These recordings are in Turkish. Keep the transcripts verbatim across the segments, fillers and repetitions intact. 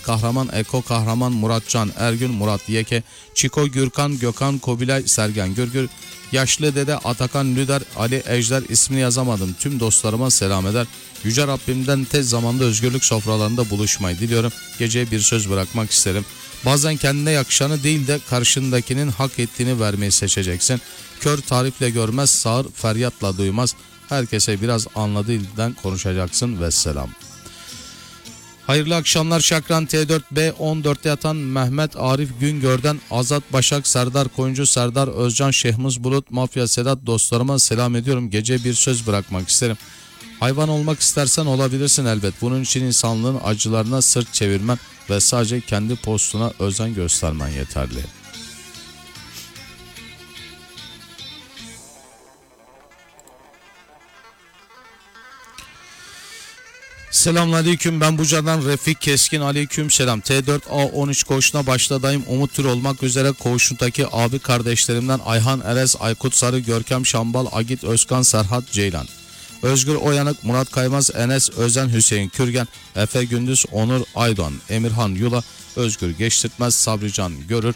Kahraman, Eko Kahraman, Muratcan, Ergün, Murat Yeke, Çiko, Gürkan, Gökhan, Kobilay, Sergen Gürgür, Yaşlı Dede, Atakan Lüder, Ali Ejder, ismini yazamadım. Tüm dostlarıma selam eder. Yüce Rabbimden tez zamanda özgürlük sofralarında buluşmayı diliyorum. Geceye bir söz bırakmak isterim. Bazen kendine yakışanı değil de karşındakinin hak ettiğini vermeyi seçeceksin. Kör tarifle görmez, sağır feryatla duymaz. Herkese biraz anladığı dilden konuşacaksın. Vesselam. Hayırlı akşamlar Şakran. T dört B on dörtte yatan Mehmet Arif Güngör'den Azat Başak, Serdar Koyuncu, Serdar Özcan, Şehmuz Bulut, Mafya Sedat dostlarıma selam ediyorum. Gece bir söz bırakmak isterim. Hayvan olmak istersen olabilirsin elbet. Bunun için insanlığın acılarına sırt çevirmen ve sadece kendi postuna özen göstermen yeterli. Selamünaleyküm, ben Buca'dan Refik Keskin. Aleyküm selam. T dört A on üç koğuşuna başladayım. Umut Tür olmak üzere koğuşundaki abi kardeşlerimden Ayhan Erez, Aykut Sarı, Görkem Şambal, Agit Özkan, Serhat Ceylan, Özgür Oyanık, Murat Kaymaz, Enes Özen, Hüseyin Kürgen, Efe Gündüz, Onur Aydoğan, Emirhan Yula, Özgür Geçtirtmez, Sabrican Görür,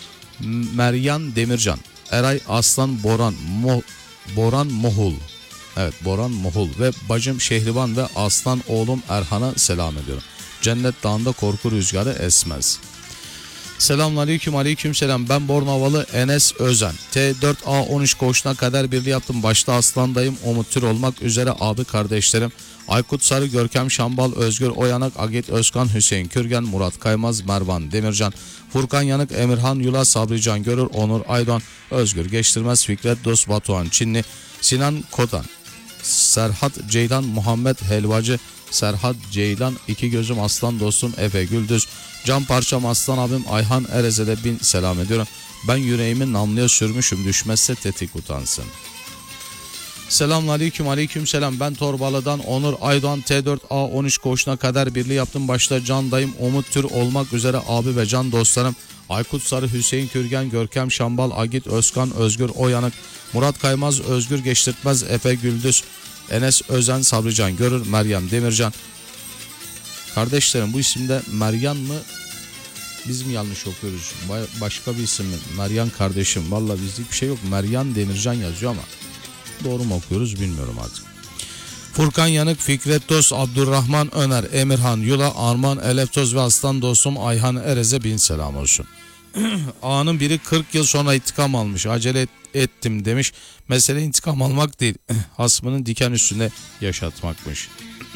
Meryan Demircan, Eray Aslan, Boran Mo Boran Mohul. Evet, Boran Mohul ve bacım Şehriban ve aslan oğlum Erhan'a selam ediyorum. Cennet Dağı'nda korku rüzgarı esmez. Selamünaleyküm, aleyküm selam. Ben Bornavalı Enes Özen. T dört A on üç koğuşuna kadar birliği yaptım. Başta aslandayım. Umut Tür olmak üzere abi kardeşlerim Aykut Sarı, Görkem Şambal, Özgür Oyanak, Agit Özkan, Hüseyin Kürgen, Murat Kaymaz, Mervan Demircan, Furkan Yanık, Emirhan Yula, Sabrican Görür, Onur Aydoğan, Özgür Geçtirmez, Fikret Dost, Batuhan Çinli, Sinan Kotan, Serhat Ceylan, Muhammed Helvacı, Serhat Ceylan, iki gözüm aslan dostum Efe Güldüz, can parçam aslan abim Ayhan Erez'e de bin selam ediyorum. Ben yüreğimi namluya sürmüşüm, düşmezse tetik utansın. Selamünaleyküm, aleyküm selam. Ben Torbalı'dan Onur Aydoğan. T dört A on üç koğuşuna kadar birliği yaptım. Başta can dayım Umut Tür olmak üzere abi ve can dostlarım Aykut Sarı, Hüseyin Kürgen, Görkem Şambal, Agit Özkan, Özgür Oyanık, Murat Kaymaz, Özgür Geçtirtmez, Efe Güldüz, Enes Özen, Sabrican Görür, Meryem Demircan. Kardeşlerim, bu isimde Meryem mi? Biz mi yanlış okuyoruz? Başka bir isim mi? Meryem kardeşim. Vallahi bizlik bir şey yok. Meryem Demircan yazıyor ama doğru mu okuyoruz bilmiyorum artık. Furkan Yanık, Fikret Dost, Abdurrahman Öner, Emirhan Yula, Arman Eleftoz ve aslan dostum Ayhan Erez'e bin selam olsun. Ağanın biri kırk yıl sonra intikam almış. Acele et, ettim demiş. Mesele intikam almak değil. Hasmının diken üstünde yaşatmakmış.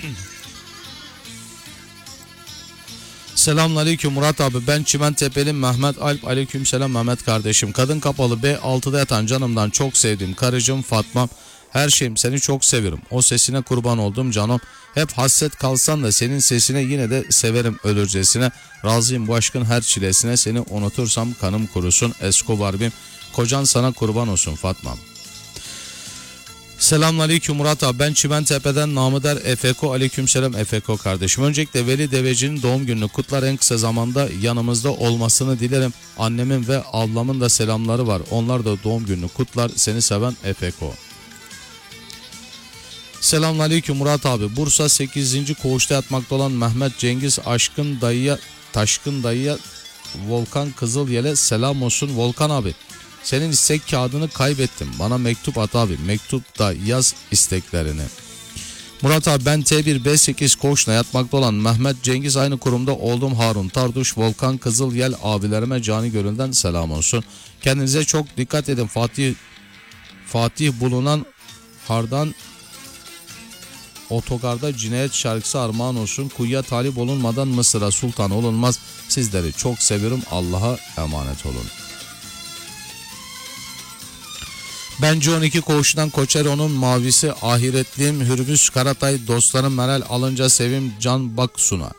Selamünaleyküm Murat abi. Ben Çimentepe'li Mehmet Alp. Aleyküm selam Mehmet kardeşim. Kadın kapalı B altıda yatan canımdan çok sevdiğim karıcığım Fatma'm. Her şeyim, seni çok severim. O sesine kurban oldum canım. Hep hasret kalsan da senin sesine yine de severim ölürcesine. Razıyım bu aşkın her çilesine. Seni unutursam kanım kurusun. Escobar bim. Kocan sana kurban olsun Fatma'm. Selamünaleyküm Murat abi. Ben Çimentepe'den namı der Efeko. Aleykümselam Efeko kardeşim. Öncelikle Veli Deveci'nin doğum gününü kutlar, en kısa zamanda yanımızda olmasını dilerim. Annemin ve ablamın da selamları var. Onlar da doğum gününü kutlar. Seni seven Efeko. Selamünaleyküm Murat abi. Bursa sekizinci koğuşta yatmakta olan Mehmet Cengiz Aşkın dayıya, Taşkın dayıya, Volkan Kızılyel'e selam olsun. Volkan abi, senin istek kağıdını kaybettim. Bana mektup at abi. Mektupta yaz isteklerini. Murat abi, ben T bir B sekiz koğuşuna yatmakta olan Mehmet Cengiz, aynı kurumda oğlum Harun Tarduş, Volkan Kızılyel abilerime cani gönülden selam olsun. Kendinize çok dikkat edin. Fatih Fatih bulunan Hardan Otogarda cinayet şarkısı armağan olsun. Kuyuya talip olunmadan Mısır'a sultan olunmaz. Sizleri çok seviyorum. Allah'a emanet olun. Bence on iki koğuşundan Koçero'nun mavisi ahiretliğim Hürmüz Karatay, dostlarım Meral Alınca, Sevim Can Baksuna.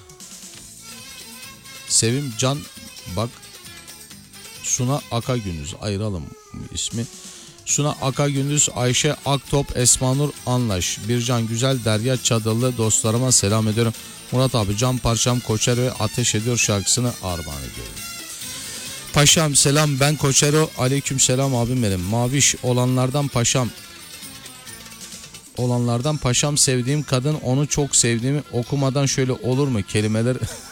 Sevim Can Bak Suna Aka Gündüz, ayıralım ismi. Suna Aka Gündüz, Ayşe Aktop, Esmanur Anlaş, Bircan Güzel, Derya Çadıllı dostlarıma selam ediyorum. Murat abi, can parçam Koçero'ya ateş ediyor şarkısını armağan ediyorum. Paşam selam, ben Koçero. Aleyküm selam abim benim. Maviş olanlardan paşam. Olanlardan paşam sevdiğim kadın, onu çok sevdiğimi okumadan şöyle olur mu kelimeler